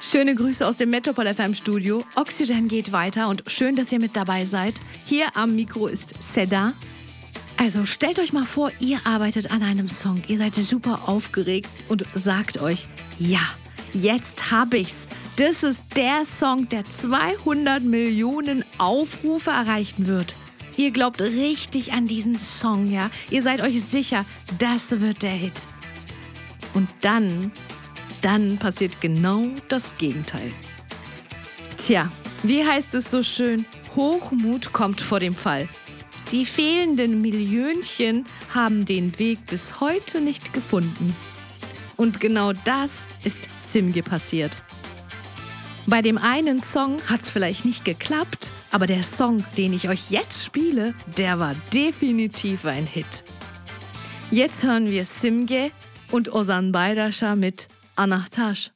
Schöne Grüße aus dem Metropol FM Studio. Oxygen geht weiter und schön, dass ihr mit dabei seid. Hier am Mikro ist Seda. Also stellt euch mal vor, ihr arbeitet an einem Song. Ihr seid super aufgeregt und sagt euch, ja, jetzt hab ich's. Das ist der Song, der 200 Millionen Aufrufe erreichen wird. Ihr glaubt richtig an diesen Song, ja? Ihr seid euch sicher, das wird der Hit. Und dann passiert genau das Gegenteil. Tja, wie heißt es so schön? Hochmut kommt vor dem Fall. Die fehlenden Millionchen haben den Weg bis heute nicht gefunden. Und genau das ist Simge passiert. Bei dem einen Song hat es vielleicht nicht geklappt, aber der Song, den ich euch jetzt spiele, der war definitiv ein Hit. Jetzt hören wir Simge und Ozan Bayraşar mit Anahtar.